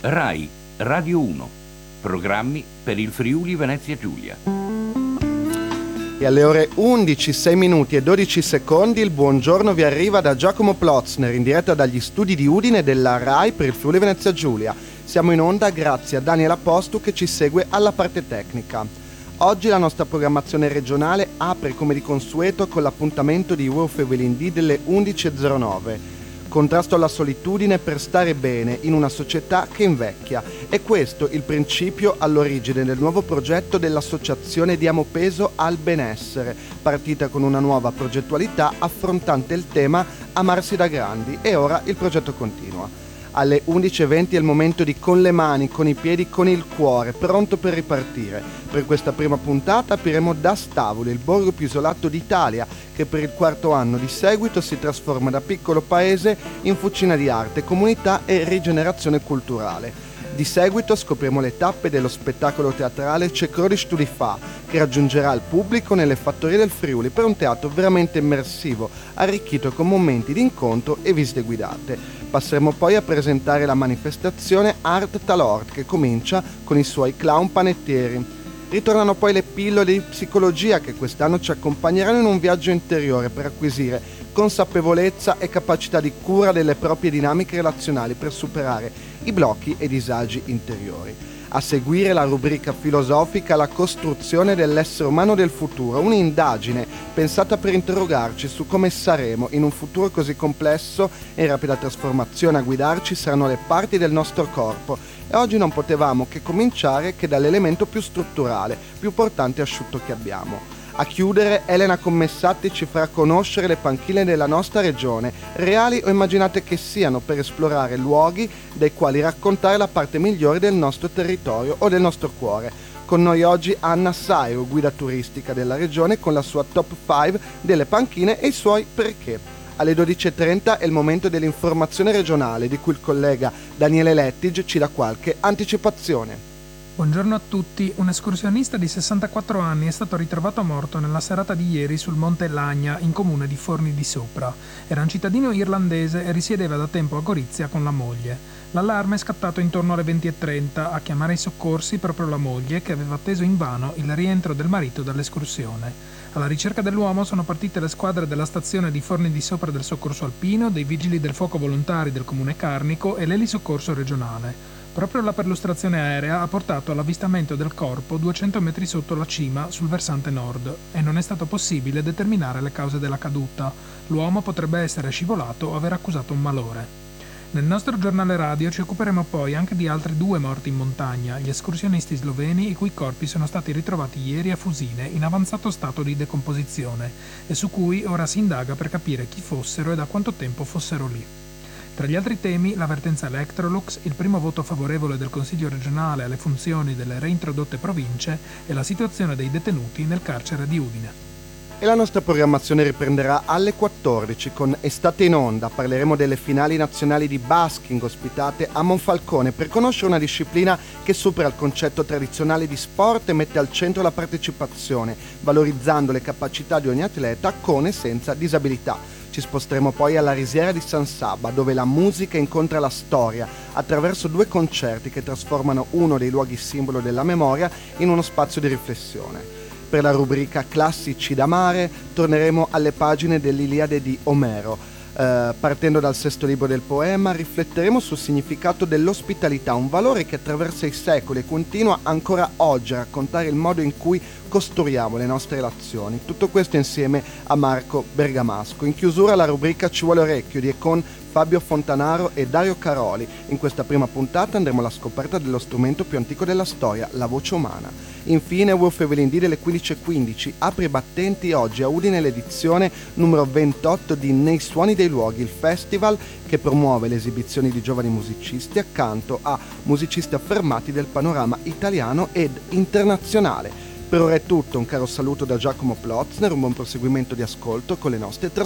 RAI Radio 1. Programmi per il Friuli Venezia Giulia. E alle ore 11, 6 minuti e 12 secondi il buongiorno vi arriva da Giacomo Plotzner in diretta dagli studi di Udine della RAI per il Friuli Venezia Giulia. Siamo in onda grazie a Daniel Apostu che ci segue alla parte tecnica. Oggi la nostra programmazione regionale apre come di consueto con l'appuntamento di Wolf Evelyn D delle 11.09. Contrasto alla solitudine per stare bene in una società che invecchia. È questo il principio all'origine del nuovo progetto dell'associazione Diamo Peso al Benessere, partita con una nuova progettualità affrontante il tema Amarsi da grandi, e ora il progetto continua. Alle 11.20 è il momento di Con le mani, con i piedi, con il cuore, pronto per ripartire. Per questa prima puntata apriremo da Stavoli, il borgo più isolato d'Italia, che per il quarto anno di seguito si trasforma da piccolo paese in fucina di arte, comunità e rigenerazione culturale. Di seguito scopriamo le tappe dello spettacolo teatrale Cecrodish to Fa, che raggiungerà il pubblico nelle fattorie del Friuli per un teatro veramente immersivo, arricchito con momenti di incontro e visite guidate. Passeremo poi a presentare la manifestazione Art Talord, che comincia con i suoi clown panettieri. Ritornano poi le pillole di psicologia che quest'anno ci accompagneranno in un viaggio interiore per acquisire consapevolezza e capacità di cura delle proprie dinamiche relazionali per superare i blocchi e i disagi interiori. A seguire la rubrica filosofica La costruzione dell'essere umano del futuro, un'indagine pensata per interrogarci su come saremo in un futuro così complesso e in rapida trasformazione. A guidarci saranno le parti del nostro corpo, e oggi non potevamo che cominciare che dall'elemento più strutturale, più portante e asciutto che abbiamo. A chiudere, Elena Commessatti ci farà conoscere le panchine della nostra regione, reali o immaginate che siano, per esplorare luoghi dai quali raccontare la parte migliore del nostro territorio o del nostro cuore. Con noi oggi Anna Sairo, guida turistica della regione, con la sua top 5 delle panchine e i suoi perché. Alle 12.30 è il momento dell'informazione regionale, di cui il collega Daniele Lettig ci dà qualche anticipazione. Buongiorno a tutti. Un escursionista di 64 anni è stato ritrovato morto nella serata di ieri sul Monte Lagna, in comune di Forni di Sopra. Era un cittadino irlandese e risiedeva da tempo a Gorizia con la moglie. L'allarme è scattato intorno alle 20.30, a chiamare i soccorsi proprio la moglie, che aveva atteso invano il rientro del marito dall'escursione. Alla ricerca dell'uomo sono partite le squadre della stazione di Forni di Sopra del Soccorso Alpino, dei Vigili del Fuoco Volontari del Comune Carnico e l'Elisoccorso regionale. Proprio la perlustrazione aerea ha portato all'avvistamento del corpo 200 metri sotto la cima sul versante nord, e non è stato possibile determinare le cause della caduta. L'uomo potrebbe essere scivolato o aver accusato un malore. Nel nostro giornale radio ci occuperemo poi anche di altri 2 morti in montagna, gli escursionisti sloveni, i cui corpi sono stati ritrovati ieri a Fusine in avanzato stato di decomposizione, e su cui ora si indaga per capire chi fossero e da quanto tempo fossero lì. Tra gli altri temi, l'avvertenza Electrolux, il primo voto favorevole del Consiglio regionale alle funzioni delle reintrodotte province e la situazione dei detenuti nel carcere di Udine. E la nostra programmazione riprenderà alle 14 con Estate in Onda. Parleremo delle finali nazionali di basking ospitate a Monfalcone per conoscere una disciplina che supera il concetto tradizionale di sport e mette al centro la partecipazione, valorizzando le capacità di ogni atleta con e senza disabilità. Ci sposteremo poi alla Risiera di San Sabba, dove la musica incontra la storia attraverso 2 concerti che trasformano uno dei luoghi simbolo della memoria in uno spazio di riflessione. Per la rubrica Classici da mare torneremo alle pagine dell'Iliade di Omero. Partendo dal 6° libro del poema, rifletteremo sul significato dell'ospitalità, un valore che attraversa i secoli e continua ancora oggi a raccontare il modo in cui costruiamo le nostre relazioni. Tutto questo insieme a Marco Bergamasco. In chiusura la rubrica Ci vuole orecchio di e con Fabio Fontanaro e Dario Caroli. In questa prima puntata andremo alla scoperta dello strumento più antico della storia, la voce umana. Infine Wolf Evelyn D delle 15.15 apre i battenti oggi a Udine l'edizione numero 28 di Nei Suoni dei Luoghi, il festival che promuove le esibizioni di giovani musicisti accanto a musicisti affermati del panorama italiano ed internazionale. Per ora è tutto, un caro saluto da Giacomo Plotzner, un buon proseguimento di ascolto con le nostre trasmissioni.